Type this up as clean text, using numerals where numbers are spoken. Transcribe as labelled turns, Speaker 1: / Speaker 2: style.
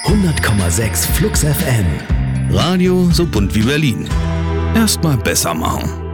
Speaker 1: 100,6 Flux FM.
Speaker 2: Radio so bunt wie Berlin. Erstmal besser machen.